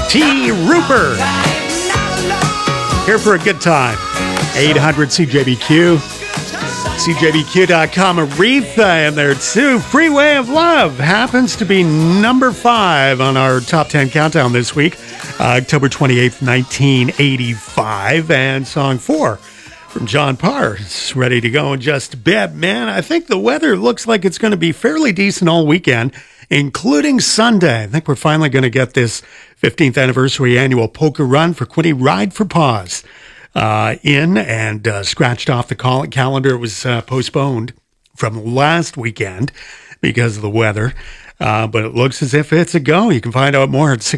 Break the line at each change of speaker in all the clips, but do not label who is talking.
T. Rooper. Here for a good time. 800 CJBQ. CJBQ.com. Aretha in there too. Freeway of Love happens to be number 5 on our top 10 countdown this week. October 28th, 1985. And song 4 from John Parr is ready to go in just a bit. Man, I think the weather looks like it's going to be fairly decent all weekend, including Sunday. I think we're finally going to get this 15th anniversary annual Polka Run for Quinte Ride for Paws in and scratched off the calendar. It was postponed from last weekend because of the weather, but it looks as if it's a go. You can find out more at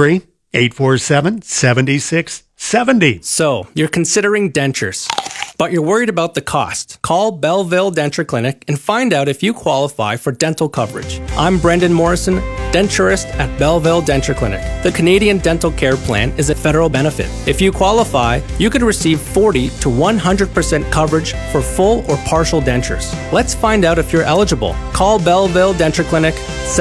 613-847-7670.
So, you're considering dentures, but you're worried about the cost. Call Belleville Denture Clinic and find out if you qualify for dental coverage. I'm Brendan Morrison, denturist at Belleville Denture Clinic. The Canadian Dental Care Plan is a federal benefit. If you qualify, you could receive 40 to 100% coverage for full or partial dentures. Let's find out if you're eligible. Call Belleville Denture Clinic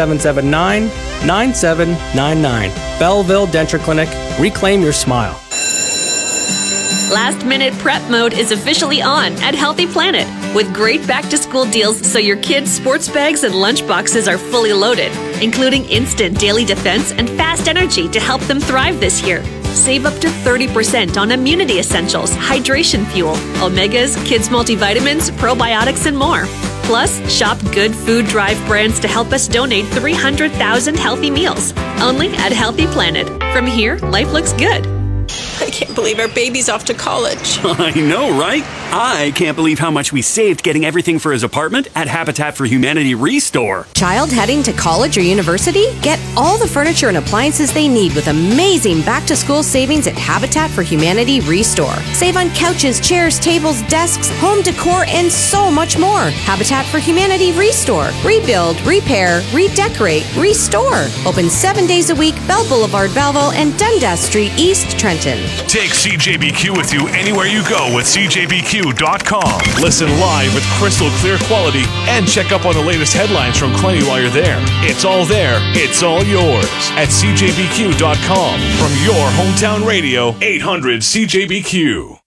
779-9799. Belleville Denture Clinic. Reclaim your smile.
Last minute prep mode is officially on at Healthy Planet with great back-to-school deals so your kids' sports bags and lunch boxes are fully loaded, including instant daily defense and fast energy to help them thrive this year. Save up to 30% on immunity essentials, hydration fuel, omegas, kids' multivitamins, probiotics, and more. Plus, shop Good Food Drive brands to help us donate 300,000 healthy meals. Only at Healthy Planet. From here, life looks good.
I can't believe our baby's off to college.
I know, right? I can't believe how much we saved getting everything for his apartment at Habitat for Humanity Restore.
Child heading to college or university? Get all the furniture and appliances they need with amazing back-to-school savings at Habitat for Humanity Restore. Save on couches, chairs, tables, desks, home decor, and so much more. Habitat for Humanity Restore. Rebuild, repair, redecorate, restore. Open 7 days a week, Bell Boulevard, Belleville, and Dundas Street, East Trenton.
Take CJBQ with you anywhere you go with CJBQ.com. Listen live with crystal clear quality and check up on the latest headlines from Quinte while you're there. It's all there. It's all yours at CJBQ.com. From your hometown radio, 800 CJBQ.